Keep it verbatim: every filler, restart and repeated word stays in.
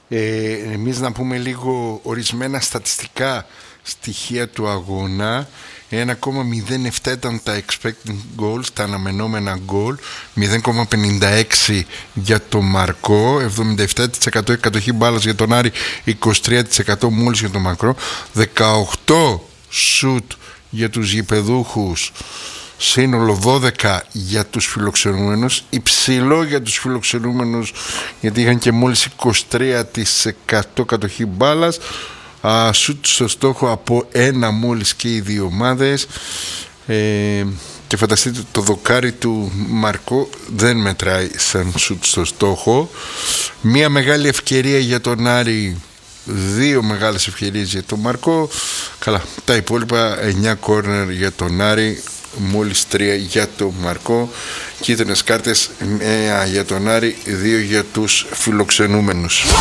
Ε, εμείς να πούμε λίγο ορισμένα στατιστικά στοιχεία του αγώνα. ένα κόμμα μηδέν επτά ήταν τα expected goals, τα αναμενόμενα goal, μηδέν κόμμα πενήντα έξι για τον Μαρκό, εβδομήντα επτά τοις εκατό εκατοχή μπάλας για τον Άρη, είκοσι τρία τοις εκατό μόλις για τον Μαρκό, δεκαοκτώ σουτ για τους γηπεδούχους, σύνολο δώδεκα για τους φιλοξενούμενους, υψηλό για τους φιλοξενούμενους γιατί είχαν και μόλις είκοσι τρία τοις εκατό κατοχή μπάλας. Uh, σουτ στο στόχο από ένα μόλις και οι δύο ομάδες, ε, και φανταστείτε το δοκάρι του Μαρκό δεν μετράει σαν σουτ στο στόχο. Μία μεγάλη ευκαιρία για τον Άρη, δύο μεγάλες ευκαιρίες για τον Μαρκό. Καλά, τα υπόλοιπα εννιά κόρνερ για τον Άρη, μόλις τρία για τον Μαρκό. Κίτρινες κάρτες, μία για τον Άρη, δύο για τους φιλοξενούμενους.